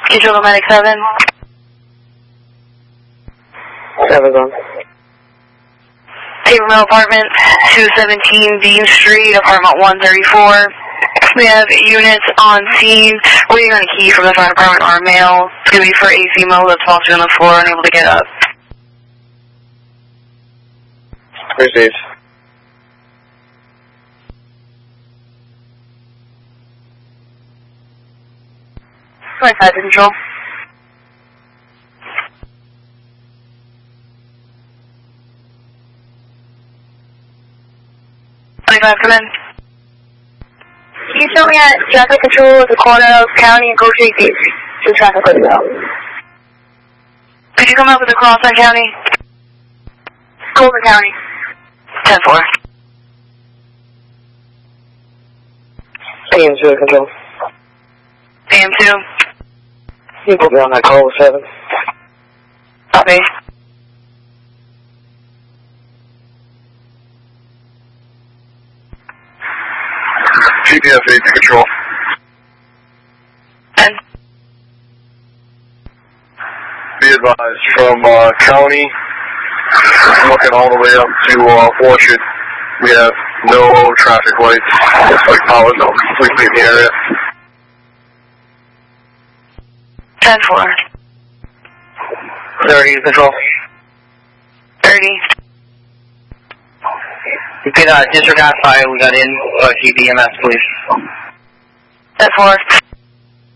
Control Medic 7. 7's on. Paper Mill Apartment, 217 Dean Street, Apartment 134. We have units on scene. Waiting on a key from the fire department or mail. It's going to be for AC mode that's falling on the floor, unable to get up. Received. Right side to control. Come in. Can you show me at traffic control at the corner of County and Coach Beach? To traffic with you. Could you come up with the cross on County? Golden County. 10-4. AM2 to control. AM2. You will be on that call with 7. Copy. GPS 8 to control. 10. Be advised, from County, looking all the way up to Orchard, we have no traffic lights. Looks like power's out completely in the area. 10-4. 30 to control. 30. You could disregard fire we got in, GBMS, please. 10-4.